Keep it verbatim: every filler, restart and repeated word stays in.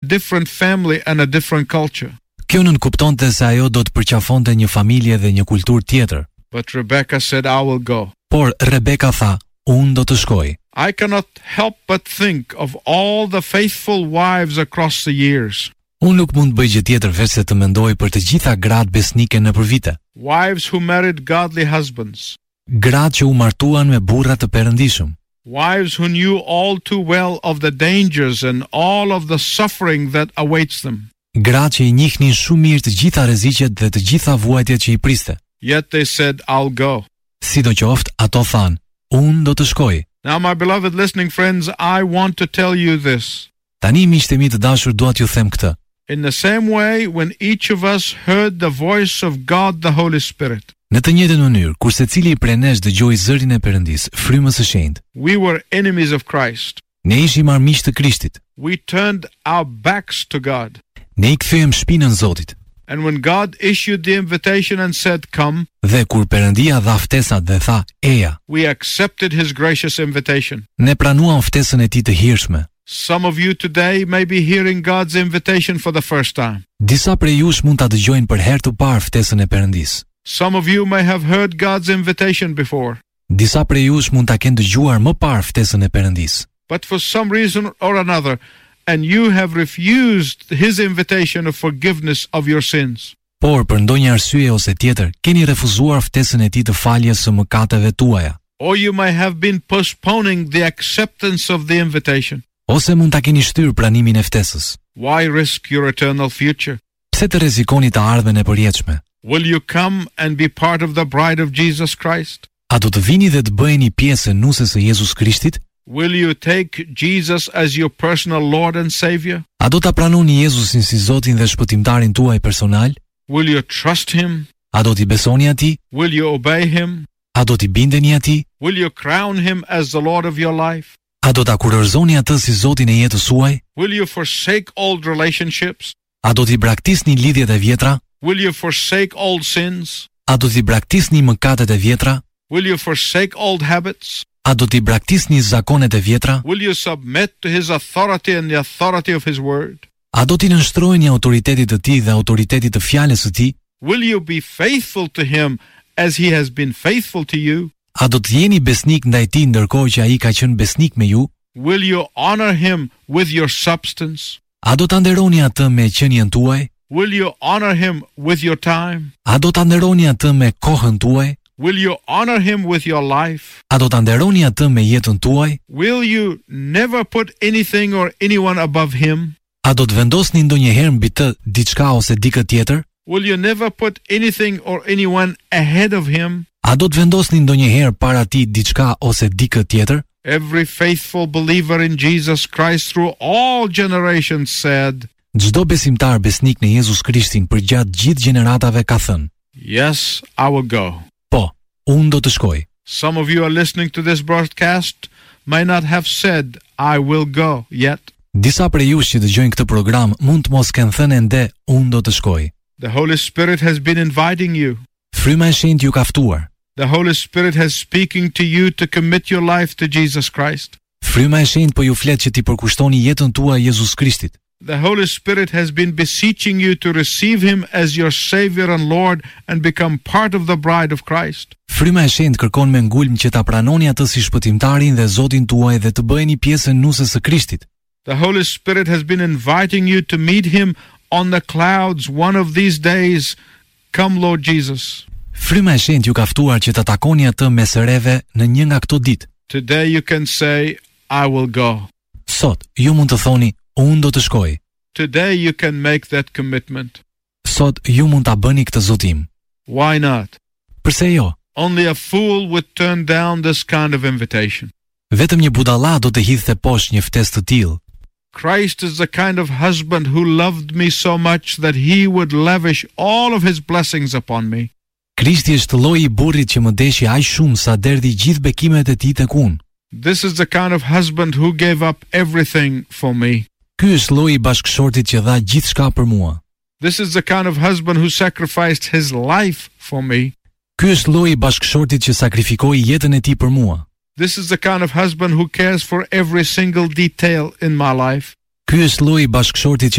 different family and a different culture. Kjo nuk kuptonte se ajo do të përqafonte një familje dhe një kulturë tjetër. But Rebecca said, I will go. Por Rebeka tha, unë do të shkoj. I cannot help but think of all the faithful wives across the years. Unë nuk mund bëj gjë tjetër veç se të mendoj për të gjitha gratë besnike nëpër vite. Wives who married godly husbands. Gratë që u martuan me burra të perëndishëm. Wives who knew all too well of the dangers and all of the suffering that awaits them. Gratë që i njihnin shumë mirë të gjitha rreziqet dhe të gjitha vuajtjet që i priste. Yet they said, I'll go. Sidoqoftë, ato thanë, unë do të shkoj. Now, my beloved listening friends, I want to tell you this. Tani miqtë e mi të dashur, dua t'ju them këtë. In the same way, when each of us heard the voice of God the Holy Spirit, në të njëjtën mënyrë, kur secili prej nesh dëgjoi zërin e Perëndisë, frymës së shenjtë, we were enemies of Christ. ne ishim armiq të Krishtit. We turned our backs to God. Ne i kthyem shpinën Zotit. And when God issued the invitation and said, come, Dhe kur Perëndia dha ftesat dhe tha, eja, we accepted his gracious invitation. ne pranuam ftesën e tij të hirshme. Some of you today may be hearing God's invitation for the first time. Disa prej jush mund ta dëgjojnë për herë të parë ftesën e Perëndisë. Some of you may have heard God's invitation before. Disa prej jush mund ta kenë dëgjuar më parë ftesën e Perëndisë. But for some reason or another, and you have refused his invitation of forgiveness of your sins. Por për ndonjë arsye ose tjetër, keni refuzuar ftesën e tij të faljes së mëkateve tuaja. Or you may have been postponing the acceptance of the invitation. Ose mund ta keni shtyr pranimin e ftesës. Why risk your eternal future? Pse të rrezikoni të ardhmen e përjetshme? Will you come and be part of the bride of Jesus Christ? A do të vini dhe të bëheni pjesë e nusës së Jezus Krishtit? Will you take Jesus as your personal Lord and Savior? A do ta pranoni Jezusin si Zotin dhe shpëtimtarin tuaj personal? Will you trust him? A do t'i besoni atij? Will you obey him? A do t'i bindeni atij? Will you crown him as the Lord of your life? A do ta kurorëzoni atë si Zotin e jetës suaj? Will you forsake old relationships? A do t'i braktisni lidhjet e vjetra? Will you forsake old sins? A do t'i braktisni mëkatet e vjetra? Will you forsake old habits? A do t'i braktisni zakonet e vjetra? Will you submit to his authority and the authority of his word? A do t'i nënshtrojeni autoritetit të tij dhe autoritetit të fjalës së tij? Will you be faithful to him as he has been faithful to you? A do të jeni besnik ndaj tij ndërkohë që ai ka qenë besnik me ju? Will you honor him with your substance? A do ta nderoni atë me qenien tuaj? Will you honor him with your time? A do ta nderoni atë me kohën tuaj? Will you honor him with your life? A do ta nderoni atë me jetën tuaj? Will you never put anything or anyone above him? A do të vendosni ndonjëherë mbi të diçka ose dikë tjetër? Will you never put anything or anyone ahead of him? A do të vendosni ndonjëherë para tij diçka ose dikë tjetër? Every faithful believer in Jesus Christ through all generations said, Çdo besimtar besnik në Jezus Krishtin përgjatë gjithë gjeneratave ka thënë, yes, I will go. po, unë do të shkoj. Some of you are listening to this broadcast may not have said, I will go yet. Disa prej jush që dëgjojnë këtë program mund të mos kenë thënë ende unë do të shkoj. The Holy Spirit has been inviting you. Fryma e shenjtë ju ka ftuar. The Holy Spirit has speaking to you to commit your life to Jesus Christ. Fryma e shenjtë po ju flet që ti përkushtoni jetën tuaj Jezus Krishtit. The Holy Spirit has been beseeching you to receive him as your Savior and Lord and become part of the bride of Christ. Fryma e shenjtë kërkon me ngulm që ta pranoni atë si shpëtimtarin dhe Zotin tuaj dhe të bëheni pjesë e nusës së Krishtit. The Holy Spirit has been inviting you to meet him on the clouds one of these days. Come, Lord Jesus. Fryma e shenjtë ju ka ftuar që ta takoni atë me sëreve në një nga këto ditë. Today you can say, I will go. Sot, ju mund të thoni, unë do të shkoj. Today you can make that commitment. Sot, ju mund ta bëni këtë zotim. Why not? Përse jo? Only a fool would turn down this kind of invitation. Vetëm një budalla do të hidhte poshtë një ftesë të tillë. Christ is the kind of husband who loved me so much that he would lavish all of his blessings upon me. Krishti është lloji i burrit që më deshi aq shumë sa derdhi gjithë bekimet e tij tek unë. This is the kind of husband who gave up everything for me. Ky është lloji i bashkëshortit që dha gjithçka për mua. This is the kind of husband who sacrificed his life for me. Ky është lloji i bashkëshortit që sakrifikoi jetën e tij për mua. This is the kind of husband who cares for every single detail in my life. Ky është lloji i bashkëshortit që